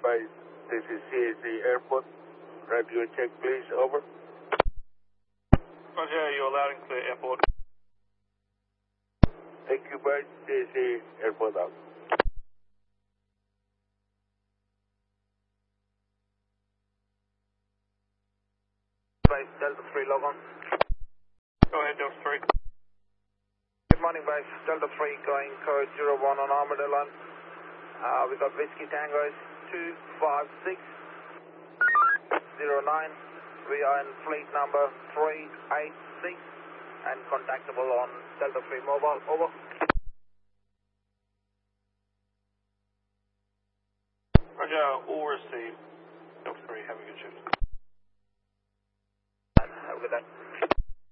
Bye. This is CAC Airport. Radio check, please. Over. Roger, you're loud and clear, airport. Thank you, bye. CAC Airport out. Base Delta 3, log on. Go ahead, Delta 3. Good morning, base Delta 3, going code 01 on Armored Airline. We got Whiskey Tango's 25609. We are in fleet number 386 and contactable on Delta 3 mobile. Over. Roger, all received. Delta 3, have a good shift. Have a good day.